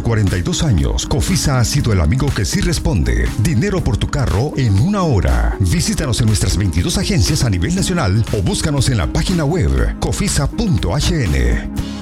42 años, Cofisa ha sido el amigo que sí responde. Dinero por tu carro en 1 hora. Visítanos en nuestras 22 agencias a nivel nacional o búscanos en la página web cofisa.hn.